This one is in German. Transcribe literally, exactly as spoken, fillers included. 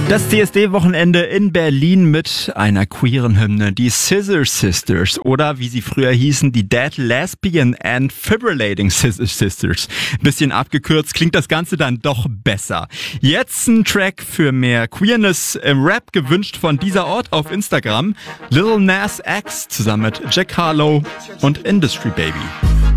Das C S D-Wochenende in Berlin mit einer queeren Hymne, die Scissor Sisters oder wie sie früher hießen, die Dead Lesbian and Fibrillating Scissor Sisters. Bisschen abgekürzt, klingt das Ganze dann doch besser. Jetzt ein Track für mehr Queerness im Rap, gewünscht von dieser Ort auf Instagram. Lil Nas X zusammen mit Jack Harlow und Industry Baby.